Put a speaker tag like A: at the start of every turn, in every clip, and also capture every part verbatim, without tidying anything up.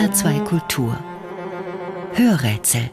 A: R zwei Kultur Hörrätsel.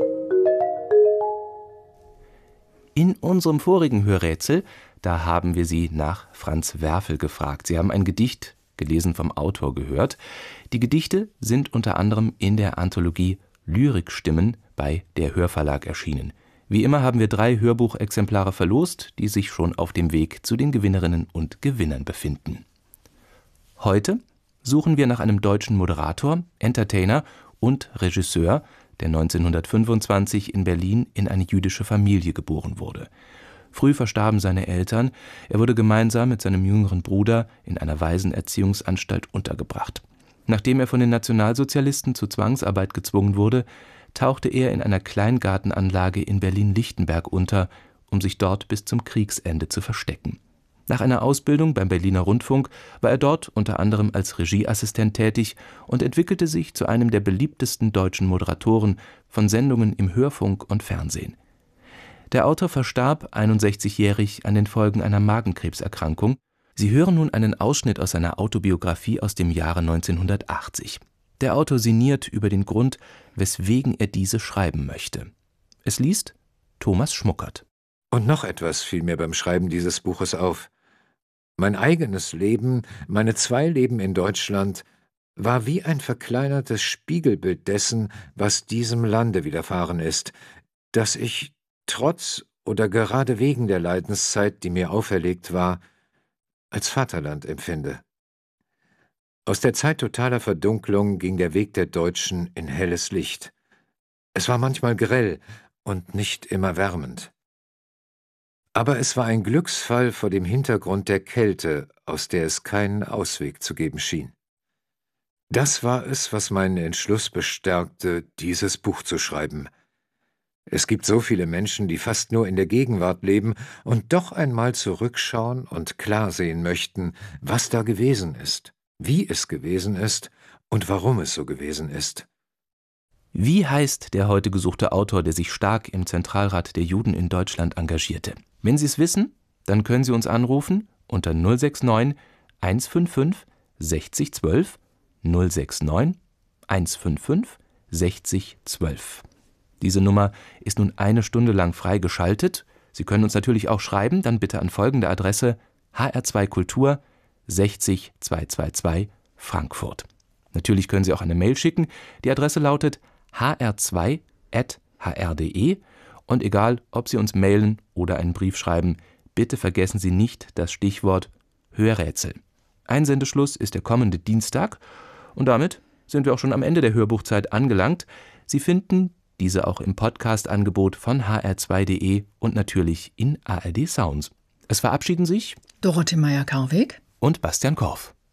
B: In unserem vorigen Hörrätsel, da haben wir Sie nach Franz Werfel gefragt. Sie haben ein Gedicht, gelesen vom Autor, gehört. Die Gedichte sind unter anderem in der Anthologie Lyrikstimmen bei der Hörverlag erschienen. Wie immer haben wir drei Hörbuchexemplare verlost, die sich schon auf dem Weg zu den Gewinnerinnen und Gewinnern befinden. Heute suchen wir nach einem deutschen Moderator, Entertainer und Regisseur, der neunzehnhundertfünfundzwanzig in Berlin in eine jüdische Familie geboren wurde. Früh verstarben seine Eltern, er wurde gemeinsam mit seinem jüngeren Bruder in einer Waisenerziehungsanstalt untergebracht. Nachdem er von den Nationalsozialisten zur Zwangsarbeit gezwungen wurde, tauchte er in einer Kleingartenanlage in Berlin-Lichtenberg unter, um sich dort bis zum Kriegsende zu verstecken. Nach einer Ausbildung beim Berliner Rundfunk war er dort unter anderem als Regieassistent tätig und entwickelte sich zu einem der beliebtesten deutschen Moderatoren von Sendungen im Hörfunk und Fernsehen. Der Autor verstarb einundsechzigjährig an den Folgen einer Magenkrebserkrankung. Sie hören nun einen Ausschnitt aus seiner Autobiografie aus dem Jahre neunzehnhundertachtzig. Der Autor sinniert über den Grund, weswegen er diese schreiben möchte. Es liest Thomas Schmuckert.
C: Und noch etwas fiel mir beim Schreiben dieses Buches auf. Mein eigenes Leben, meine zwei Leben in Deutschland, war wie ein verkleinertes Spiegelbild dessen, was diesem Lande widerfahren ist, das ich trotz oder gerade wegen der Leidenszeit, die mir auferlegt war, als Vaterland empfinde. Aus der Zeit totaler Verdunklung ging der Weg der Deutschen in helles Licht. Es war manchmal grell und nicht immer wärmend. Aber es war ein Glücksfall vor dem Hintergrund der Kälte, aus der es keinen Ausweg zu geben schien. Das war es, was meinen Entschluss bestärkte, dieses Buch zu schreiben. Es gibt so viele Menschen, die fast nur in der Gegenwart leben und doch einmal zurückschauen und klar sehen möchten, was da gewesen ist, wie es gewesen ist und warum es so gewesen ist.
B: Wie heißt der heute gesuchte Autor, der sich stark im Zentralrat der Juden in Deutschland engagierte? Wenn Sie es wissen, dann können Sie uns anrufen unter null sechs neun eins fünf fünf sechzig zwölf, null sechs neun eins fünf fünf sechzig zwölf. Diese Nummer ist nun eine Stunde lang freigeschaltet. Sie können uns natürlich auch schreiben, dann bitte an folgende Adresse: H R zwei Kultur sechzig zweihundertzweiundzwanzig Frankfurt. Natürlich können Sie auch eine Mail schicken. Die Adresse lautet h r zwei at h r punkt d e und egal, ob Sie uns mailen oder einen Brief schreiben, bitte vergessen Sie nicht das Stichwort Hörrätsel. Einsendeschluss ist der kommende Dienstag und damit sind wir auch schon am Ende der Hörbuchzeit angelangt. Sie finden diese auch im Podcast-Angebot von h r zwei punkt d e und natürlich in A R D Sounds. Es verabschieden sich
D: Dorothee Meyer-Karweg
B: und Bastian Korff.